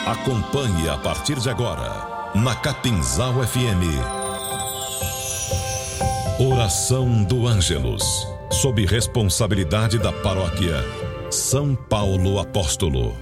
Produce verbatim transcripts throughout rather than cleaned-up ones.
Acompanhe a partir de agora, na Capinzal F M, Oração do Ângelus, sob responsabilidade da Paróquia São Paulo Apóstolo.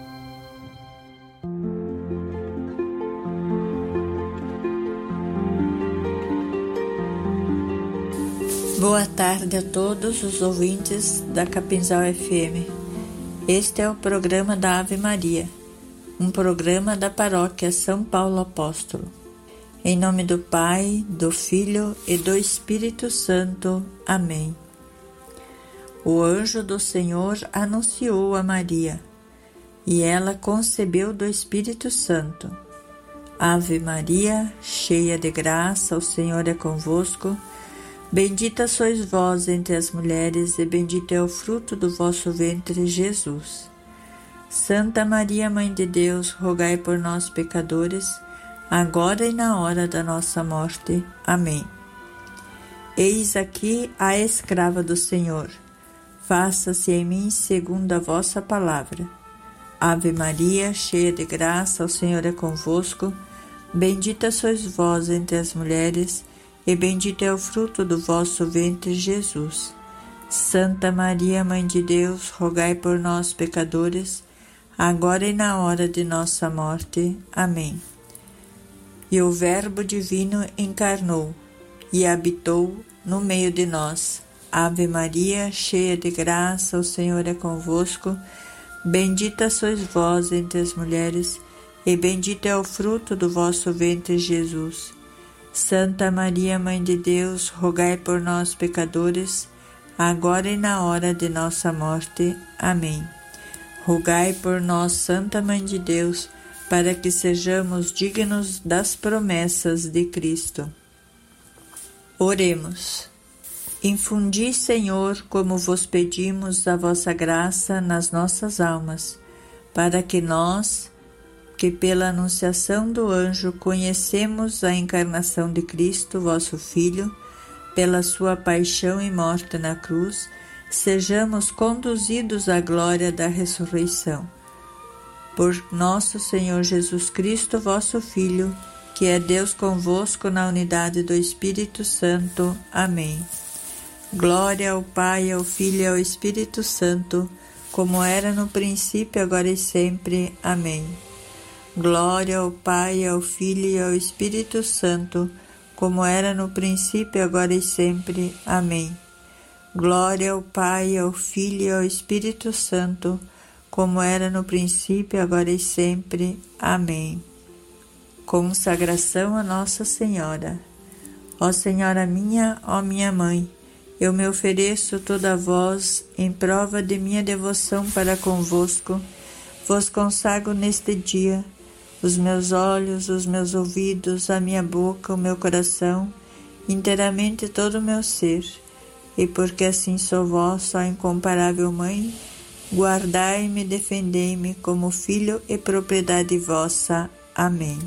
Boa tarde a todos os ouvintes da Capinzal F M. Este é o programa da Ave Maria, um programa da Paróquia São Paulo Apóstolo. Em nome do Pai, do Filho e do Espírito Santo. Amém. O anjo do Senhor anunciou a Maria, e ela concebeu do Espírito Santo. Ave Maria, cheia de graça, o Senhor é convosco. Bendita sois vós entre as mulheres, e bendito é o fruto do vosso ventre, Jesus. Santa Maria, Mãe de Deus, rogai por nós, pecadores, agora e na hora da nossa morte. Amém. Eis aqui a escrava do Senhor. Faça-se em mim segundo a vossa palavra. Ave Maria, cheia de graça, o Senhor é convosco. Bendita sois vós entre as mulheres, e bendito é o fruto do vosso ventre, Jesus. Santa Maria, Mãe de Deus, rogai por nós, pecadores, agora e na hora de nossa morte. Amém. E o Verbo Divino encarnou e habitou no meio de nós. Ave Maria, cheia de graça, o Senhor é convosco. Bendita sois vós entre as mulheres, e bendito é o fruto do vosso ventre, Jesus. Santa Maria, Mãe de Deus, rogai por nós, pecadores, agora e na hora de nossa morte. Amém. Rogai por nós, Santa Mãe de Deus, para que sejamos dignos das promessas de Cristo. Oremos. Infundi, Senhor, como vos pedimos, a vossa graça nas nossas almas, para que nós, que pela anunciação do anjo conhecemos a encarnação de Cristo, vosso Filho, pela sua paixão e morte na cruz, sejamos conduzidos à glória da ressurreição. Por nosso Senhor Jesus Cristo, vosso Filho, que é Deus convosco na unidade do Espírito Santo. Amém. Glória ao Pai, ao Filho e ao Espírito Santo, como era no princípio, agora e sempre. Amém. Glória ao Pai, ao Filho e ao Espírito Santo, como era no princípio, agora e sempre. Amém. Glória ao Pai, ao Filho e ao Espírito Santo, como era no princípio, agora e sempre. Amém. Consagração a Nossa Senhora. Ó Senhora minha, ó minha Mãe, eu me ofereço toda a vós, em prova de minha devoção para convosco, vos consagro neste dia os meus olhos, os meus ouvidos, a minha boca, o meu coração, inteiramente todo o meu ser, e porque assim sou vossa, ó incomparável Mãe, guardai-me e defendei-me como filho e propriedade vossa. Amém.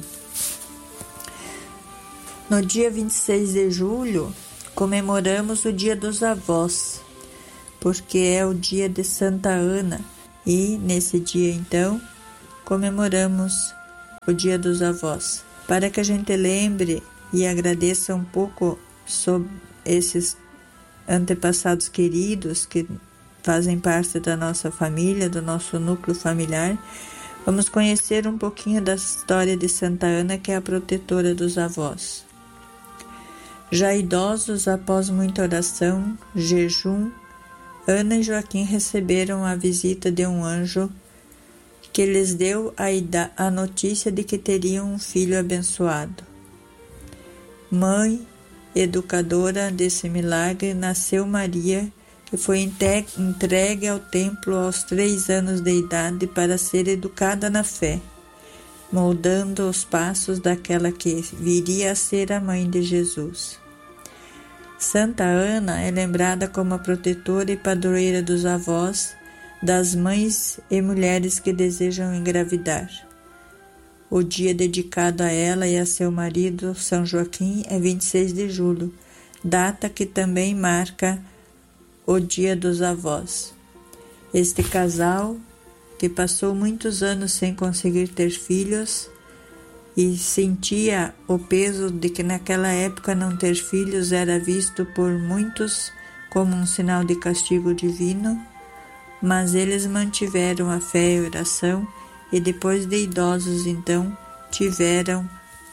No dia vinte e seis de julho, comemoramos o Dia dos Avós, porque é o dia de Santa Ana, e nesse dia, então, comemoramos o Dia dos Avós, para que a gente lembre e agradeça um pouco sobre esses antepassados queridos que fazem parte da nossa família, do nosso núcleo familiar. Vamos conhecer um pouquinho da história de Santa Ana, que é a protetora dos avós. Já idosos, após muita oração, jejum, Ana e Joaquim receberam a visita de um anjo que lhes deu a, a notícia de que teriam um filho abençoado. Mãe educadora desse milagre, nasceu Maria, que foi entregue ao templo aos três anos de idade para ser educada na fé, moldando os passos daquela que viria a ser a mãe de Jesus. Santa Ana é lembrada como a protetora e padroeira dos avós, das mães e mulheres que desejam engravidar. O dia dedicado a ela e a seu marido, São Joaquim, é vinte e seis de julho, data que também marca o Dia dos Avós. Este casal que passou muitos anos sem conseguir ter filhos e sentia o peso de que naquela época não ter filhos era visto por muitos como um sinal de castigo divino, mas eles mantiveram a fé e a oração e depois de idosos então tiveram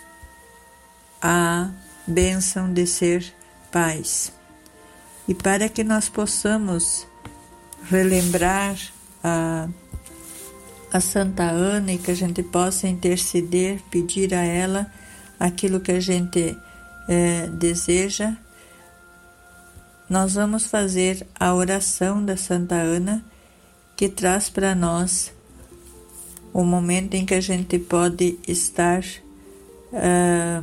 a bênção de ser pais. E para que nós possamos relembrar a, a Santa Ana e que a gente possa interceder, pedir a ela aquilo que a gente é, deseja, nós vamos fazer a oração da Santa Ana, que traz para nós o momento em que a gente pode estar uh,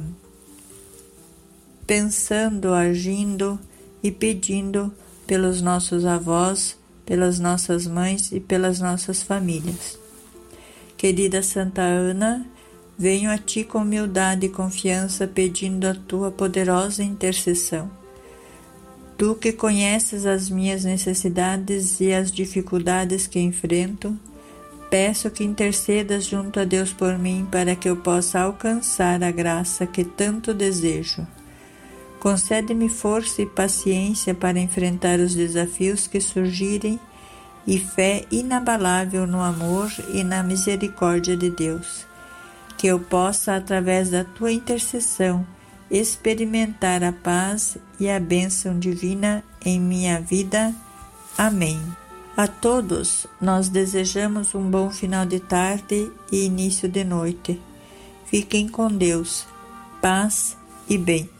pensando, agindo e pedindo pelos nossos avós, pelas nossas mães e pelas nossas famílias. Querida Santa Ana, venho a Ti com humildade e confiança pedindo a Tua poderosa intercessão. Tu que conheces as minhas necessidades e as dificuldades que enfrento, peço que intercedas junto a Deus por mim para que eu possa alcançar a graça que tanto desejo. Concede-me força e paciência para enfrentar os desafios que surgirem e fé inabalável no amor e na misericórdia de Deus. Que eu possa, através da Tua intercessão, experimentar a paz e a bênção divina em minha vida. Amém. A todos nós desejamos um bom final de tarde e início de noite. Fiquem com Deus, paz e bem.